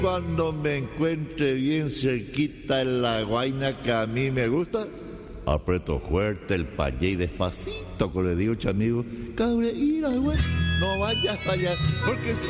Cuando me encuentre bien cerquita en la guaina que a mí me gusta, aprieto fuerte el payé y despacito, que le digo, amigo, cabre, ir a güey, no vayas para allá, porque si